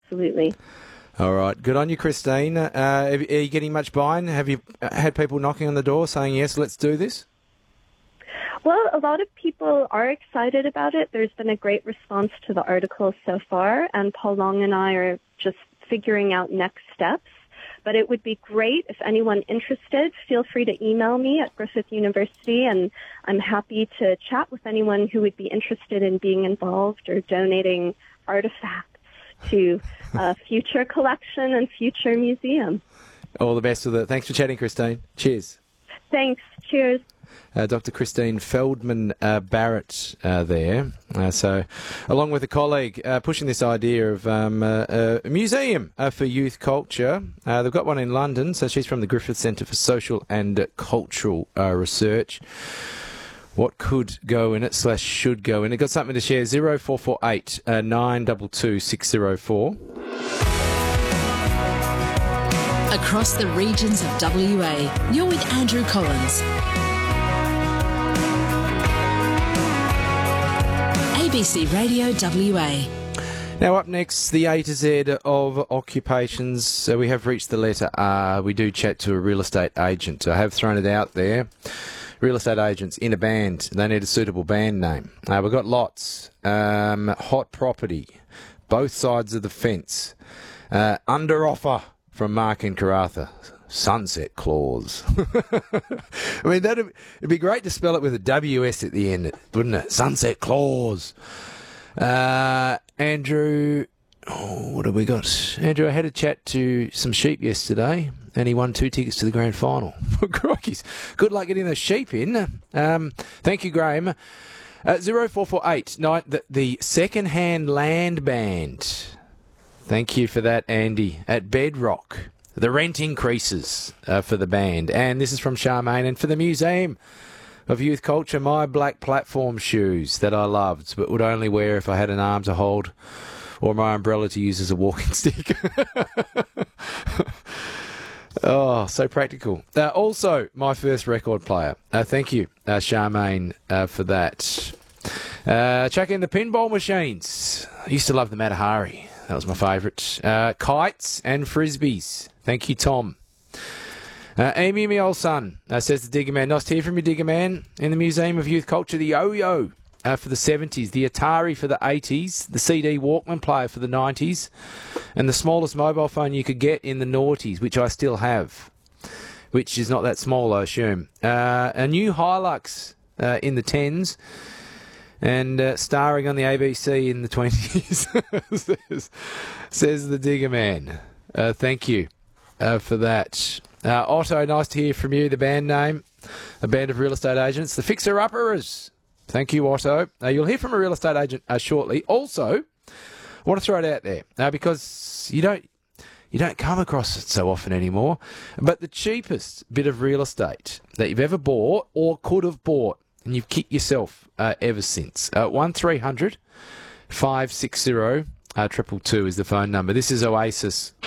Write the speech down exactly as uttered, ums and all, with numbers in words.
absolutely. All right. Good on you, Christine. Uh, are you getting much buy-in? Have you had people knocking on the door saying, yes, let's do this? Well, a lot of people are excited about it. There's been a great response to the article so far, and Paul Long and I are just figuring out next steps. But it would be great if anyone interested, feel free to email me at Griffith University, and I'm happy to chat with anyone who would be interested in being involved or donating artifacts to a future collection and future museum. All the best with it. Thanks for chatting, Christine. Cheers. Thanks. Cheers. Uh, Doctor Christine Feldman uh, Barrett uh, there. Uh, so, along with a colleague, uh, pushing this idea of um, uh, a museum uh, for youth culture. Uh, they've got one in London, so she's from the Griffith Centre for Social and Cultural uh, Research. What could go in it slash should go in it? Got something to share. zero four four eight nine two two six zero four. Across the regions of W A, you're with Andrew Collins. A B C Radio W A. Now up next, the A to Z of occupations. So we have reached the letter R. We do chat to a real estate agent. I have thrown it out there. Real estate agents in a band. They need a suitable band name. Uh, we've got lots. Um, hot property. Both sides of the fence. Uh, under offer from Mark in Karratha. Sunset clause. I mean, that'd it'd be great to spell it with a W S at the end, wouldn't it? Sunset clause. Uh, Andrew, oh, what have we got? Andrew, I had a chat to some sheep yesterday, and he won two tickets to the grand final. Crikey's. Good luck getting those sheep in. Um, thank you, Graham. Uh, zero four four eight nine, the, the second-hand land band. Thank you for that, Andy. At Bedrock. The rent increases uh, for the band. And this is from Charmaine. And for the Museum of Youth Culture, my black platform shoes that I loved, but would only wear if I had an arm to hold or my umbrella to use as a walking stick. Oh, so practical. Uh, also, my first record player. Uh, thank you, uh, Charmaine, uh, for that. Uh, chuck in the pinball machines. I used to love the Matahari. That was my favourite. Uh, kites and frisbees. Thank you, Tom. Uh, Amy, my old son, uh, says the Digger Man. Nice to hear from you, Digger Man. In the Museum of Youth Culture, the yo-yo uh, for the seventies, the Atari for the eighties, the C D Walkman player for the nineties, and the smallest mobile phone you could get in the noughties, which I still have, which is not that small, I assume. Uh, a new Hilux uh, in the tens, and uh, starring on the A B C in the twenties, says, says the Digger Man. Uh, thank you uh, for that. Uh, Otto, nice to hear from you, the band name, a band of real estate agents, the Fixer-Upperers. Thank you, Otto. Uh, you'll hear from a real estate agent uh, shortly. Also, I want to throw it out there uh, because you don't you don't come across it so often anymore, but the cheapest bit of real estate that you've ever bought or could have bought, and you've kicked yourself uh, ever since. Uh, one three hundred five six zero two two two is the phone number. This is Oasis